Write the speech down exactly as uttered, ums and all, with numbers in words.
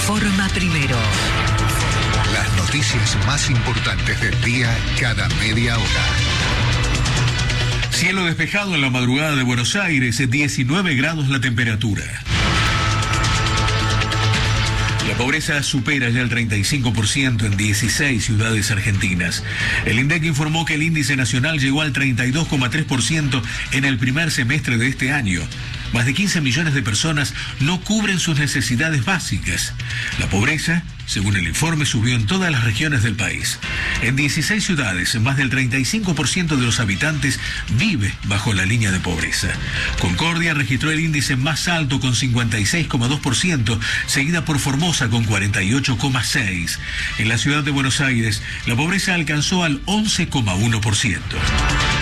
Informa Primero. Las noticias más importantes del día cada media hora. Cielo despejado en la madrugada de Buenos Aires, diecinueve grados la temperatura. La pobreza supera ya el treinta y cinco por ciento en dieciséis ciudades argentinas. El INDEC informó que el índice nacional llegó al treinta y dos coma tres por ciento en el primer semestre de este año. Más de quince millones de personas no cubren sus necesidades básicas. La pobreza, según el informe, subió en todas las regiones del país. En dieciséis ciudades, más del treinta y cinco por ciento de los habitantes vive bajo la línea de pobreza. Concordia registró el índice más alto con cincuenta y seis coma dos por ciento, seguida por Formosa con cuarenta y ocho coma seis por ciento. En la ciudad de Buenos Aires, la pobreza alcanzó al once coma uno por ciento.